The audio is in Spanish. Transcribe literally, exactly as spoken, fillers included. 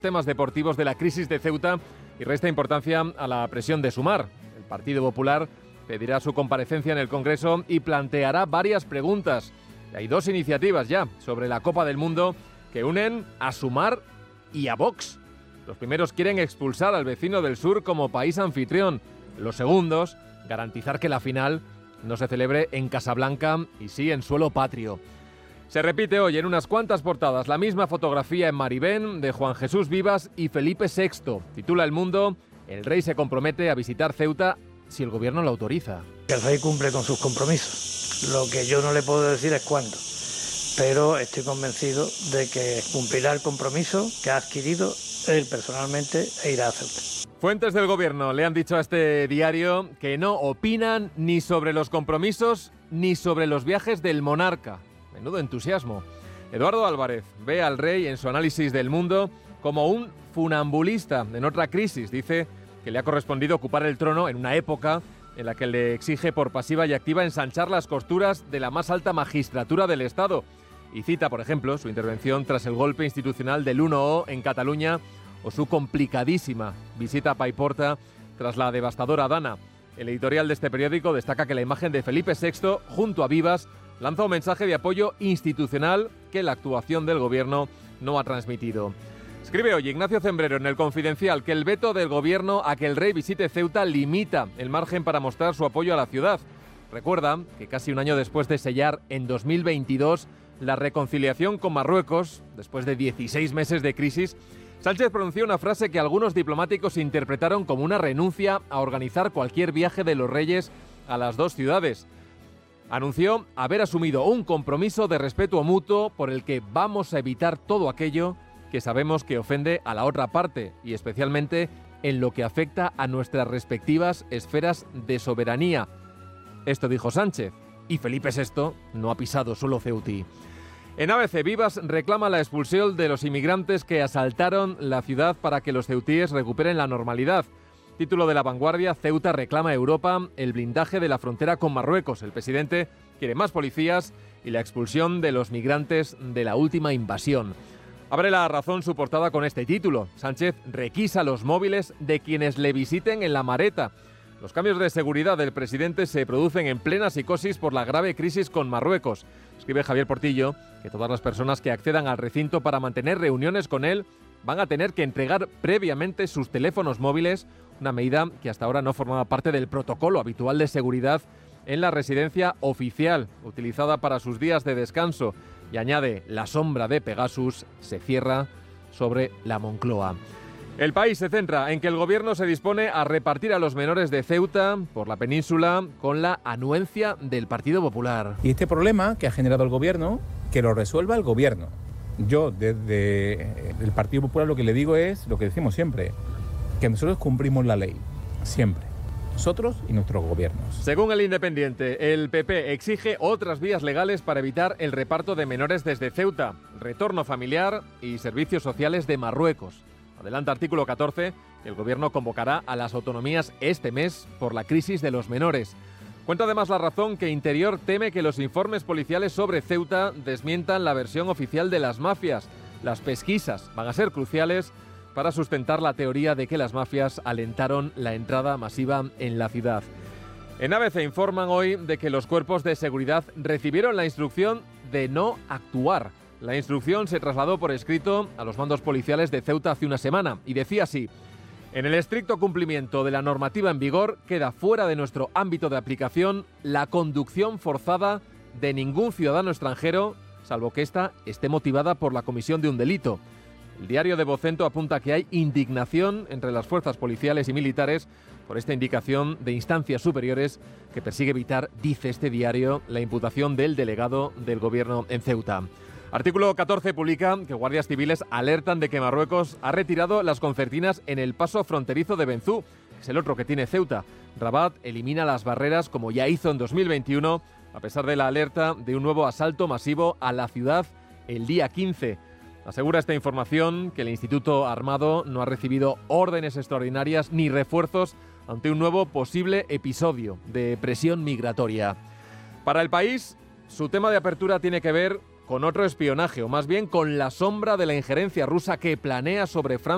temas deportivos de la crisis de Ceuta y resta importancia a la presión de Sumar. El Partido Popular pedirá su comparecencia en el Congreso y planteará varias preguntas. Hay dos iniciativas ya sobre la Copa del Mundo que unen a Sumar y a Vox. Los primeros quieren expulsar al vecino del sur como país anfitrión. Los segundos, garantizar que la final no se celebre en Casablanca y sí en suelo patrio. Se repite hoy en unas cuantas portadas la misma fotografía en Maribén de Juan Jesús Vivas y Felipe sexto. Titula El Mundo: el rey se compromete a visitar Ceuta si el gobierno lo autoriza. El rey cumple con sus compromisos. Lo que yo no le puedo decir es cuándo, pero estoy convencido de que cumplirá el compromiso que ha adquirido él personalmente e irá a Ceuta. Fuentes del gobierno le han dicho a este diario que no opinan ni sobre los compromisos ni sobre los viajes del monarca. Menudo entusiasmo. Eduardo Álvarez ve al rey en su análisis del Mundo como un funambulista en otra crisis. Dice que le ha correspondido ocupar el trono en una época en la que le exige por pasiva y activa ensanchar las costuras de la más alta magistratura del Estado. Y cita, por ejemplo, su intervención tras el golpe institucional del uno O en Cataluña o su complicadísima visita a Paiporta tras la devastadora Dana. El editorial de este periódico destaca que la imagen de Felipe sexto junto a Vivas lanza un mensaje de apoyo institucional que la actuación del gobierno no ha transmitido. Escribe hoy Ignacio Zembrero en El Confidencial que el veto del gobierno a que el rey visite Ceuta limita el margen para mostrar su apoyo a la ciudad. Recuerda que casi un año después de sellar en dos mil veintidós la reconciliación con Marruecos, después de dieciséis meses de crisis, Sánchez pronunció una frase que algunos diplomáticos interpretaron como una renuncia a organizar cualquier viaje de los reyes a las dos ciudades. Anunció haber asumido un compromiso de respeto mutuo por el que vamos a evitar todo aquello que sabemos que ofende a la otra parte y especialmente en lo que afecta a nuestras respectivas esferas de soberanía. Esto dijo Sánchez, y Felipe sexto no ha pisado suelo ceutí. En A B C, Vivas reclama la expulsión de los inmigrantes que asaltaron la ciudad para que los ceutíes recuperen la normalidad. Título de La Vanguardia: Ceuta reclama a Europa el blindaje de la frontera con Marruecos. El presidente quiere más policías y la expulsión de los migrantes de la última invasión. Abre La Razón su portada con este título: Sánchez requisa los móviles de quienes le visiten en La Mareta. Los cambios de seguridad del presidente se producen en plena psicosis por la grave crisis con Marruecos. Escribe Javier Portillo que todas las personas que accedan al recinto para mantener reuniones con él van a tener que entregar previamente sus teléfonos móviles, una medida que hasta ahora no formaba parte del protocolo habitual de seguridad en la residencia oficial, utilizada para sus días de descanso. Y añade, la sombra de Pegasus se cierra sobre la Moncloa. El País se centra en que el gobierno se dispone a repartir a los menores de Ceuta por la península con la anuencia del Partido Popular. Y este problema que ha generado el gobierno, que lo resuelva el gobierno. Yo desde el Partido Popular lo que le digo es lo que decimos siempre, que nosotros cumplimos la ley, siempre. Nosotros y nuestros gobiernos. Según El Independiente, el P P exige otras vías legales para evitar el reparto de menores desde Ceuta, retorno familiar y servicios sociales de Marruecos. Adelanta artículo catorce, el gobierno convocará a las autonomías este mes por la crisis de los menores. Cuenta además La Razón que Interior teme que los informes policiales sobre Ceuta desmientan la versión oficial de las mafias. Las pesquisas van a ser cruciales para sustentar la teoría de que las mafias alentaron la entrada masiva en la ciudad. En A B C informan hoy de que los cuerpos de seguridad recibieron la instrucción de no actuar. La instrucción se trasladó por escrito a los mandos policiales de Ceuta hace una semana y decía así: en el estricto cumplimiento de la normativa en vigor, queda fuera de nuestro ámbito de aplicación la conducción forzada de ningún ciudadano extranjero, salvo que ésta esté motivada por la comisión de un delito. El diario de Vocento apunta que hay indignación entre las fuerzas policiales y militares por esta indicación de instancias superiores que persigue evitar, dice este diario, la imputación del delegado del gobierno en Ceuta. Artículo catorce publica que guardias civiles alertan de que Marruecos ha retirado las concertinas en el paso fronterizo de Benzú, que es el otro que tiene Ceuta. Rabat elimina las barreras como ya hizo en dos mil veintiuno, a pesar de la alerta de un nuevo asalto masivo a la ciudad el día quince. Asegura esta información que el Instituto Armado no ha recibido órdenes extraordinarias ni refuerzos ante un nuevo posible episodio de presión migratoria. Para el País, su tema de apertura tiene que ver con otro espionaje, o más bien con la sombra de la injerencia rusa que planea sobre Francia